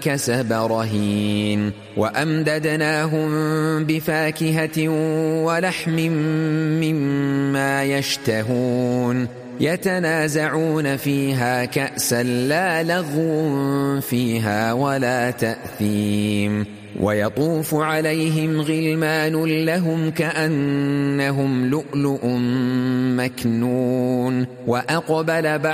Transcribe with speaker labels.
Speaker 1: كسب رهين وأمددناهم بفاكهة ولحم مما يشتهون يتنازعون فيها كأسا لا لغو فيها ولا تأثيم ويطوف عليهم غلمان لهم كأنهم لؤلؤ مكنون وأقبل